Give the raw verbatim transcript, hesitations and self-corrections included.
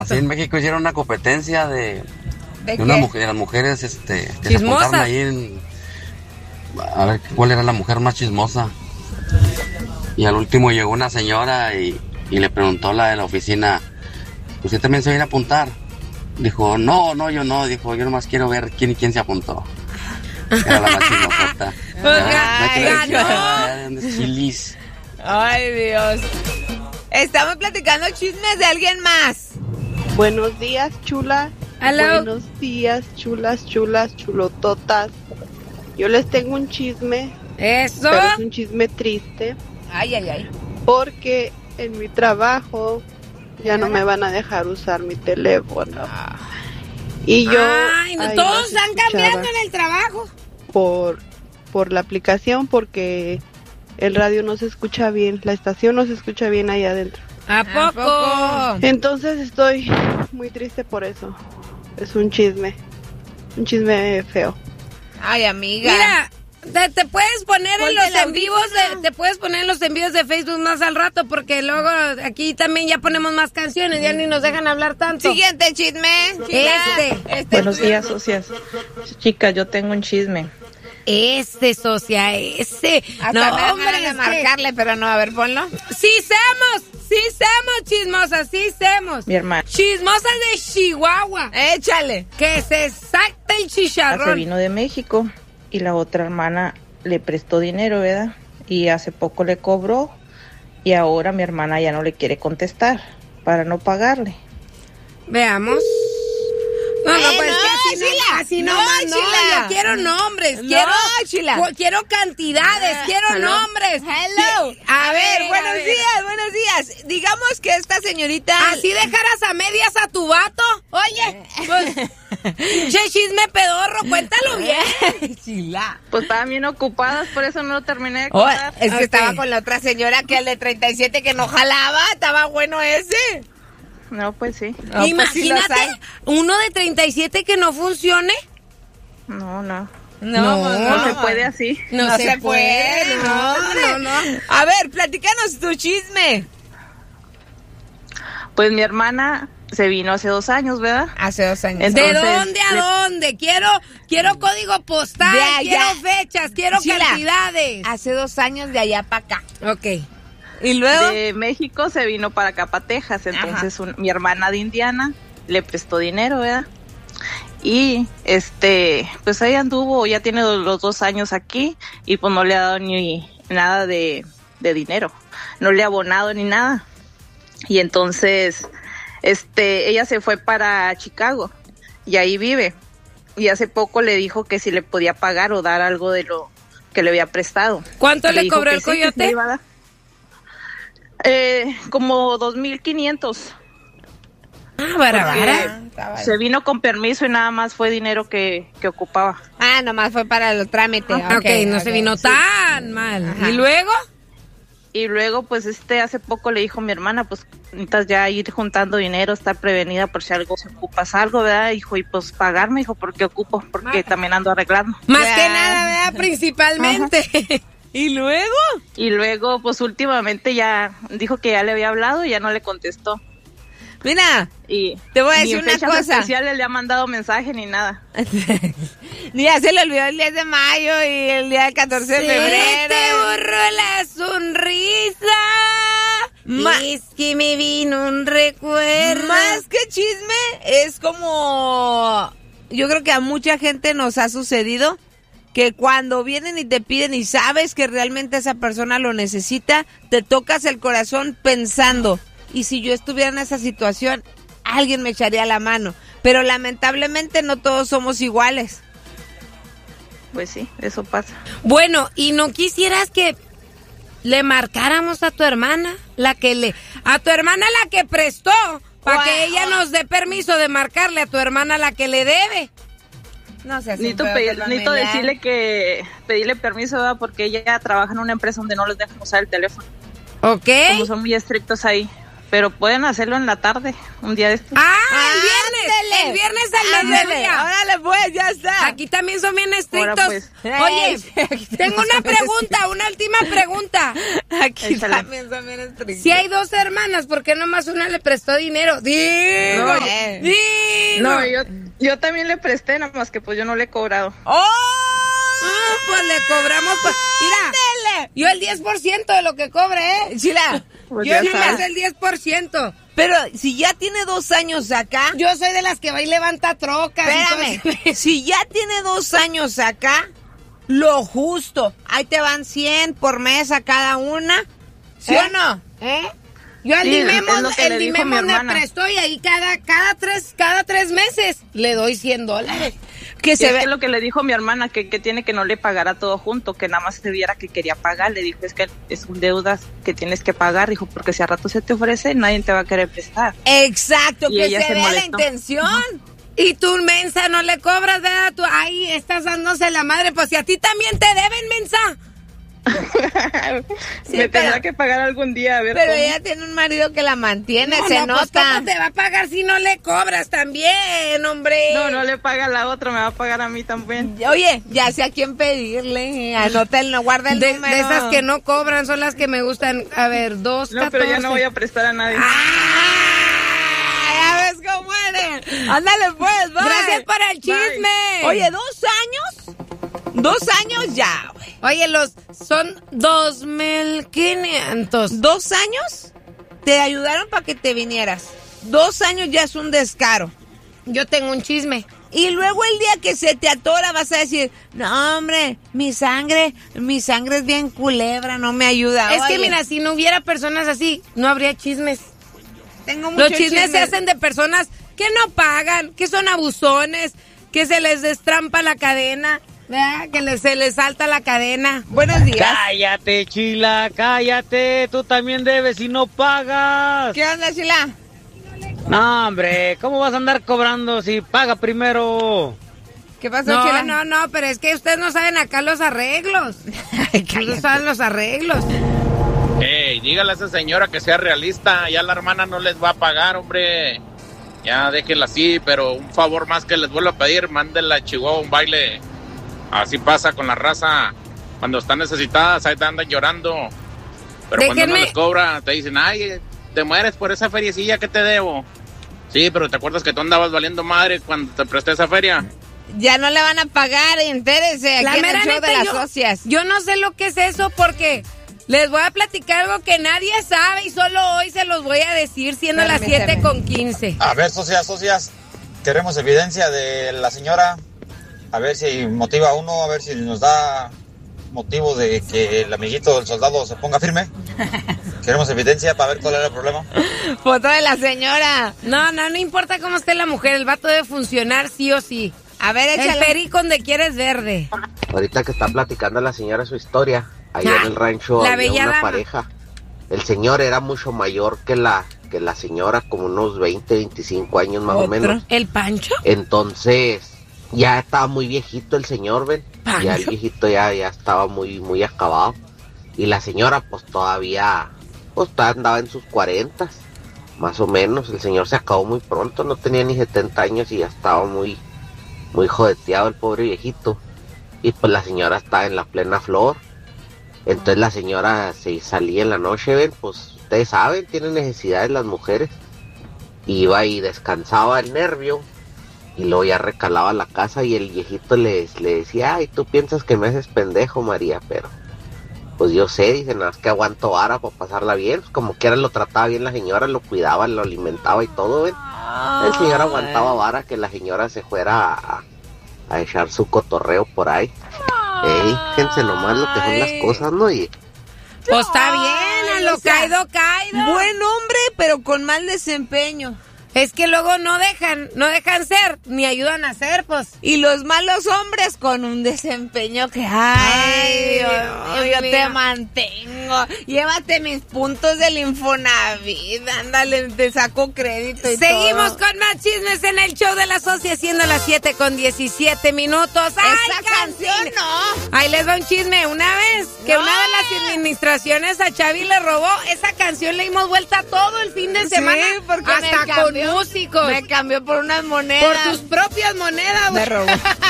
Así en México hicieron una competencia de, ¿De, de una mujer, de las mujeres este, que se apuntaron ahí en, a ver cuál era la mujer más chismosa. Y al último llegó una señora y, y le preguntó a la de la oficina, ¿usted también se viene a apuntar? Dijo, no, no, yo no. Dijo, yo nomás quiero ver quién y quién se apuntó. Era la más chismosota. Ganó. Chilis. Ay, Dios. Estamos platicando chismes de alguien más. Buenos días, chula. Hello. Buenos días, chulas, chulas, chulototas. Yo les tengo un chisme. Eso. Pero es un chisme triste. Ay, ay, ay. Porque en mi trabajo ya no me van a dejar usar mi teléfono. Y yo... Ay, no, todos están cambiando en el trabajo. Por, por la aplicación, porque el radio no se escucha bien, la estación no se escucha bien ahí adentro. ¿A poco? Entonces estoy muy triste por eso. Es un chisme, un chisme feo. Ay, amiga. Mira, te, te puedes poner Ponte en los en vivos de, te puedes poner en los envíos de Facebook más al rato, porque luego aquí también ya ponemos más canciones, ya ni nos dejan hablar tanto. Siguiente chisme. Este. este Buenos días, socias. Chicas, yo tengo un chisme. Este, socia, ese. Hasta no, me hombre, de marcarle, que... pero no, a ver, ponlo. Sí somos, sí somos chismosas, sí somos. Mi hermana. Chismosas de Chihuahua. Échale. Que se salte el chicharrón. Se vino de México y la otra hermana le prestó dinero, ¿verdad? Y hace poco le cobró y ahora mi hermana ya no le quiere contestar para no pagarle. Veamos. No, no, eh, pues no, que así Chila, no, así no, no, más, no, Chila. yo quiero nombres, No, quiero, Chila. cu- quiero cantidades, Ah, quiero hello. nombres. Hello. A, A ver, ver, buenos a ver. días, buenos días. Digamos que esta señorita... ¿Así dejaras a medias a tu vato? Oye, pues, che chisme pedorro, cuéntalo bien. Chila. Pues estaban bien ocupadas, por eso no lo terminé de Oh, contar. es que Ok. estaba con la otra señora que el de treinta y siete que no jalaba, estaba bueno ese. No, pues sí. No, pues sí los Imagínate, hay. uno de treinta y siete que no funcione. No, no. No, No, no, No, no se puede así. No, No se, se puede, puede, no, hombre. no, no. A ver, platícanos tu chisme. Pues mi hermana se vino hace dos años, ¿verdad? Hace dos años. Entonces, ¿De dónde a le- dónde? Quiero, quiero código postal, De allá. quiero fechas, quiero Chila. cantidades. Hace dos años de allá para acá. Ok. Y luego... De México se vino para acá, para Texas. Entonces un- mi hermana de Indiana le prestó dinero, ¿verdad? Y este, pues ahí anduvo, ya tiene los dos años aquí y pues no le ha dado ni nada de, de dinero, no le ha abonado ni nada. Y entonces, este, ella se fue para Chicago y ahí vive. Y hace poco le dijo que si le podía pagar o dar algo de lo que le había prestado. ¿Cuánto le dijo cobró que el sí, que sí coyote? le iba a dar. Eh, como dos mil quinientos. Ah, vara, Porque vara. se vino con permiso y nada más fue dinero que, que ocupaba. Ah, nomás fue para los trámites. Ok, Okay, no ok, se vino sí. tan mal. Ajá. ¿Y luego? Y luego, pues, este, hace poco le dijo a mi hermana, pues, necesitas ya ir juntando dinero, estar prevenida por si algo se ocupas algo, ¿verdad? Dijo, y pues pagarme, dijo, ¿por qué ocupo? Porque Ah. también ando arreglando. Más Ya. que nada, ¿verdad? Principalmente. ¿Y luego? Y luego, pues, últimamente ya dijo que ya le había hablado y ya no le contestó. Mira, Y Te voy a ni decir en una fechas cosa. especiales le ha mandado mensaje ni nada. ya se le olvidó el diez de mayo y el día del catorce de Se febrero. te borró la sonrisa. Ma- es que me vino un recuerdo. Más que chisme, es como... Yo creo que a mucha gente nos ha sucedido que cuando vienen y te piden y sabes que realmente esa persona lo necesita, te tocas el corazón pensando, y si yo estuviera en esa situación, alguien me echaría la mano. Pero lamentablemente no todos somos iguales. Pues sí, eso pasa. Bueno, ¿y no quisieras que le marcáramos a tu hermana? La que le... A tu hermana la que prestó, para Guau. que ella nos dé permiso de marcarle a tu hermana la que le debe. No sé, Necesito, pedir- necesito decirle que pedirle permiso, ¿verdad? Porque ella trabaja en una empresa donde no les dejan usar el teléfono. ¿Ok? Como son muy estrictos ahí. Pero pueden hacerlo en la tarde, un día de estos. ¡Ah, el viernes! Ándale. El viernes al mediodía. Órale, pues, ya está. Aquí también son bien estrictos. Pues. Oye, tengo una pregunta, una última pregunta. Aquí Échale. también son bien estrictos. Si hay dos hermanas, ¿por qué nomás una le prestó dinero? Digo, No, digo. No, yo, yo también le presté, nada más que pues yo no le he cobrado. ¡Oh! Ah, pues le cobramos. Pues, mira, yo el diez por ciento de lo que cobre, ¿eh? Chila, Pues yo ya nomás sabes. el diez por ciento. pero si ya tiene dos años acá, Yo soy de las que va y levanta trocas. y espérame, todo. si ya tiene dos años acá, lo justo, ahí te van cien por mes a cada una, ¿sí ¿Eh? o no? ¿Eh? Yo al Sí, Dimemos, es lo que el le dijo mi Dimemos me hermana. prestó y ahí cada, cada, tres, cada tres meses le doy cien dólares. Que Sí, se es ve. que lo que le dijo mi hermana, que, que tiene que no le pagara todo junto, que nada más se viera que quería pagar. Le dijo, es que es un deuda que tienes que pagar. Dijo, porque si a rato se te ofrece, nadie te va a querer prestar. Exacto, Y que ella se se vea la molestó. intención. Y tú, mensa, no le cobras, ¿verdad? Tú ahí estás dándose la madre. Pues si a ti también te deben, mensa. Sí, Me pero- tendrá que pagar algún día, a ver Pero cómo. ella tiene un marido que la mantiene, No, se no, pues nota. ¿cómo te va a pagar si no le cobras también, hombre? No, no le paga a la otra, me va a pagar a mí también. Oye, ya sé a quién pedirle. Anota el, no guarda el De, número. de esas que no cobran son las que me gustan. A ver, dos, No, pero ya no voy a prestar a nadie. ¡Ah! Ya ves cómo eres. Ándale, pues, bye. Gracias por el chisme. Oye, ¿dos años? Dos años ya, güey. Oye, los son dos mil quinientos. ¿Dos años? Te ayudaron para que te vinieras. Dos años ya es un descaro. Yo tengo un chisme. Y luego el día que se te atora vas a decir, no, hombre, mi sangre, mi sangre es bien culebra, no me ayuda. Es que Oye, mira, si no hubiera personas así, no habría chismes. tengo muchos Los chismes se hacen de personas que no pagan, que son abusones, que se les destrampa la cadena, ¿verdad? Que les- se les salta la cadena. Buenos días. Cállate, Chila, cállate. Tú también debes y no pagas. ¿Qué onda, Chila? No, hombre, ¿cómo vas a andar cobrando si paga primero? ¿Qué pasó, No, Chila? no, no, pero es que ustedes no saben acá los arreglos. Ay, No cállate. saben los arreglos. Ey, dígale a esa señora que sea realista, ya la hermana no les va a pagar, hombre. Ya déjenla así, pero un favor más que les vuelvo a pedir, mándenla a Chihuahua un baile. Así pasa con la raza. Cuando están necesitadas, ahí te andan llorando. Pero cuando Déjenme- no les cobra, te dicen, ay, te mueres por esa feriecilla que te debo. Sí, pero ¿te acuerdas que tú andabas valiendo madre cuando te presté esa feria? Ya no le van a pagar, entérese, La aquí en el mera show neta, de las yo, socias. yo no sé lo que es eso porque les voy a platicar algo que nadie sabe y solo hoy se los voy a decir siendo las Permíteme. siete con quince. A ver, socias, socias, queremos evidencia de la señora, a ver si motiva a uno, a ver si nos da motivo de que el amiguito del soldado se ponga firme. Queremos evidencia para ver cuál era el problema. Foto de la señora. No, no, no importa cómo esté la mujer, el vato debe funcionar sí o sí. A ver, El échale. perico donde quieres verde. Ahorita que está platicando la señora su historia, allá en el rancho La había bella una dama. pareja. El señor era mucho mayor que la que la señora, como unos veinte, veinticinco años más o ¿Otro? menos. ¿El Pancho? Entonces, ya estaba muy viejito el señor, ven. ¿Pancho? Ya el viejito ya, ya estaba muy, muy acabado. Y la señora, pues todavía, pues todavía andaba en sus cuarentas, más o menos. El señor se acabó muy pronto, no tenía ni setenta años y ya estaba muy, muy jodeteado el pobre viejito. Y pues la señora estaba en la plena flor. Entonces la señora se salía en la noche, ven, pues ustedes saben, tienen necesidades las mujeres. Iba y descansaba el nervio y luego ya recalaba a la casa y el viejito le, le decía, ay, tú piensas que me haces pendejo, María, pero pues yo sé, dice, nada más que aguanto vara para pasarla bien. Pues, como quiera lo trataba bien la señora, lo cuidaba, lo alimentaba y todo, ven. El señor aguantaba vara que la señora se fuera a, a echar su cotorreo por ahí. Ey, fíjense nomás lo que son las cosas, ¿no? Y Pues está bien, a Ay, lo o sea, caído, caído. Buen hombre, pero con mal desempeño. Es que luego no dejan, no dejan ser, ni ayudan a ser, pues. Y los malos hombres con un desempeño que, ay, Dios mío, yo te mío. mantengo. Llévate mis puntos del Infonavit, ándale, te saco crédito y Seguimos todo. con más chismes en el show de la socia, siendo las siete con diecisiete minutos. ¡Ay, Esa canción Cancín! no. Ahí les va un chisme. Una vez que No. una de las administraciones a Xavi le robó, esa canción le dimos vuelta todo el fin de semana. Sí, porque en hasta el con cambió, músicos. Me cambió por unas monedas. Por tus propias monedas, Me robó.